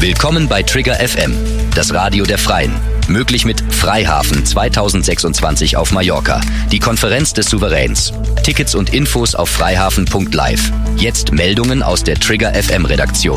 Willkommen bei Trigger FM, das Radio der Freien. Möglich mit Freihafen 2026 auf Mallorca, die Konferenz des Souveräns. Tickets und Infos auf freihafen.live. Jetzt Meldungen aus der Trigger FM Redaktion.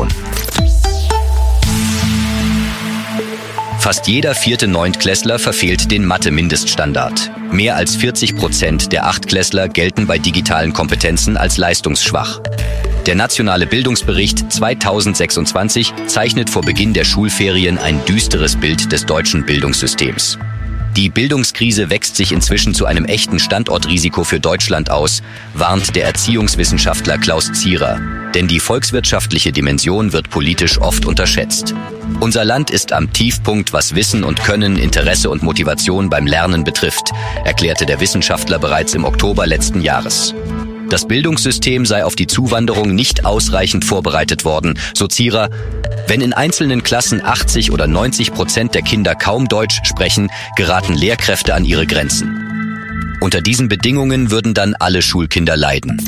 Fast jeder 4. Neuntklässler verfehlt den Mathe-Mindeststandard. Mehr als 40% der Achtklässler gelten bei digitalen Kompetenzen als leistungsschwach. Der nationale Bildungsbericht 2026 zeichnet vor Beginn der Schulferien ein düsteres Bild des deutschen Bildungssystems. Die Bildungskrise wächst sich inzwischen zu einem echten Standortrisiko für Deutschland aus, warnt der Erziehungswissenschaftler Klaus Zierer. Denn die volkswirtschaftliche Dimension wird politisch oft unterschätzt. Unser Land ist am Tiefpunkt, was Wissen und Können, Interesse und Motivation beim Lernen betrifft, erklärte der Wissenschaftler bereits im Oktober letzten Jahres. Das Bildungssystem sei auf die Zuwanderung nicht ausreichend vorbereitet worden, so Zierer. Wenn in einzelnen Klassen 80 oder 90% der Kinder kaum Deutsch sprechen, geraten Lehrkräfte an ihre Grenzen. Unter diesen Bedingungen würden dann alle Schulkinder leiden.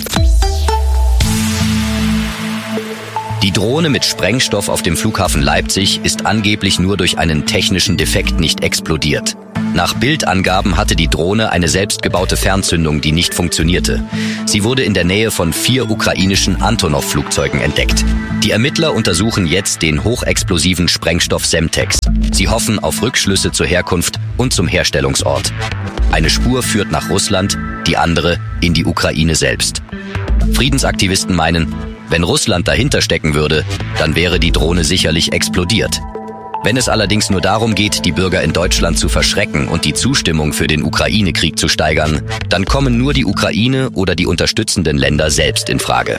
Die Drohne mit Sprengstoff auf dem Flughafen Leipzig ist angeblich nur durch einen technischen Defekt nicht explodiert. Nach Bildangaben hatte die Drohne eine selbstgebaute Fernzündung, die nicht funktionierte. Sie wurde in der Nähe von 4 ukrainischen Antonov-Flugzeugen entdeckt. Die Ermittler untersuchen jetzt den hochexplosiven Sprengstoff Semtex. Sie hoffen auf Rückschlüsse zur Herkunft und zum Herstellungsort. Eine Spur führt nach Russland, die andere in die Ukraine selbst. Friedensaktivisten meinen, wenn Russland dahinter stecken würde, dann wäre die Drohne sicherlich explodiert. Wenn es allerdings nur darum geht, die Bürger in Deutschland zu verschrecken und die Zustimmung für den Ukraine-Krieg zu steigern, dann kommen nur die Ukraine oder die unterstützenden Länder selbst in Frage.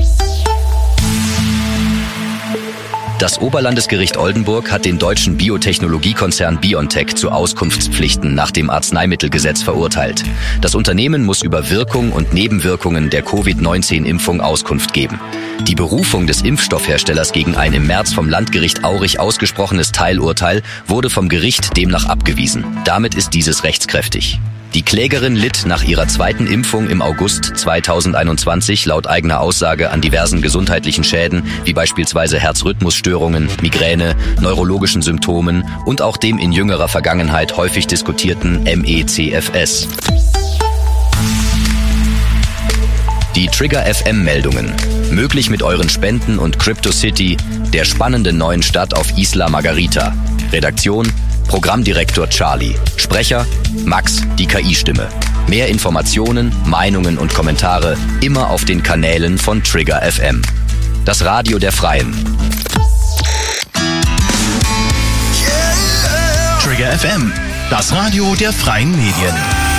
Das Oberlandesgericht Oldenburg hat den deutschen Biotechnologiekonzern BioNTech zu Auskunftspflichten nach dem Arzneimittelgesetz verurteilt. Das Unternehmen muss über Wirkung und Nebenwirkungen der Covid-19-Impfung Auskunft geben. Die Berufung des Impfstoffherstellers gegen ein im März vom Landgericht Aurich ausgesprochenes Teilurteil wurde vom Gericht demnach abgewiesen. Damit ist dieses rechtskräftig. Die Klägerin litt nach ihrer 2. Impfung im August 2021 laut eigener Aussage an diversen gesundheitlichen Schäden, wie beispielsweise Herzrhythmusstörungen, Migräne, neurologischen Symptomen und auch dem in jüngerer Vergangenheit häufig diskutierten MECFS. Die Trigger FM Meldungen. Möglich mit euren Spenden und CryptoCity, der spannenden neuen Stadt auf Isla Margarita. Redaktion: Programmdirektor Charlie. Sprecher: Max, die KI-Stimme. Mehr Informationen, Meinungen und Kommentare immer auf den Kanälen von Trigger FM. Das Radio der Freien. Trigger FM, das Radio der freien Medien.